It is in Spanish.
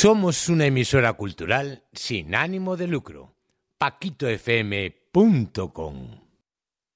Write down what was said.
Somos una emisora cultural sin ánimo de lucro. paquitofm.com